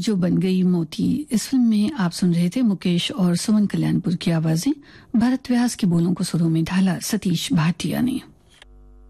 जो बन गई मोती। इस फिल्म में आप सुन रहे थे मुकेश और सुमन कल्याणपुर की आवाजें। भरत व्यास के बोलों को सुरों में ढाला सतीश भाटिया ने।